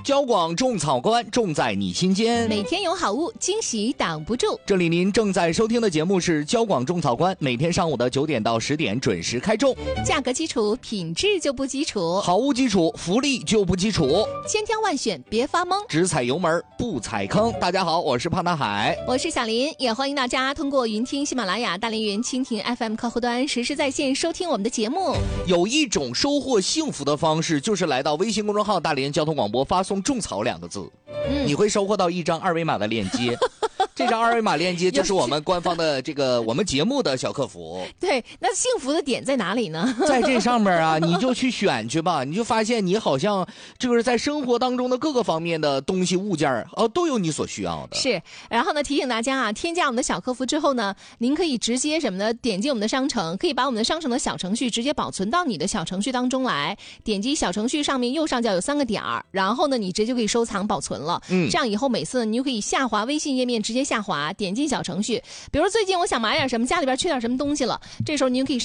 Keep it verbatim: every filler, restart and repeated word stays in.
交广种草观，种在你心间。 每天有好物，惊喜挡不住。 这里您正在收听的节目是交广种草观，每天上午的九点到十点准时开种。 价格基础，品质就不基础； 好物基础，福利就不基础。 千挑万选，别发懵， 只踩油门不踩坑。大家好，我是胖大海， 我是小林，也欢迎大家通过云听、喜马拉雅、大连云蜻蜓 F M 客户端实时在线收听我们的节目。 有一种收获幸福的方式，就是来到微信公众号大连交通广播，发送种草两个字，嗯、你会收获到一张二维码的链接。这张二维码链接就是我们官方的这个我们节目的小客服。 对，那幸福的点在哪里呢？ 在这上面啊，你就去选去吧，你就发现你好像就是在生活当中的各个方面的东西物件哦，都有你所需要的。 是，然后呢，提醒大家啊，添加我们的小客服之后呢，您可以直接什么呢？点击我们的商城，可以把我们的商城的小程序直接保存到你的小程序当中来。点击小程序上面右上角有三个点儿，然后呢，你直接就可以收藏保存了。嗯，这样以后每次你就可以下滑微信页面，直接下滑，点进小程序。比如最近我想买点什么，家里边缺点什么东西了，这时候您可以